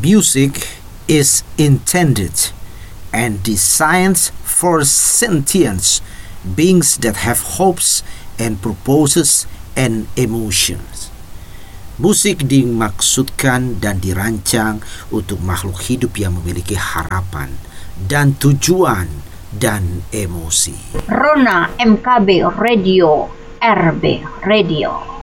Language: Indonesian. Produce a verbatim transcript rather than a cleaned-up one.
Music is intended and designed for sentient beings that have hopes and purposes and emotions. Musik dimaksudkan dan dirancang untuk makhluk hidup yang memiliki harapan dan tujuan dan emosi. Rona M K B Radio, R B Radio.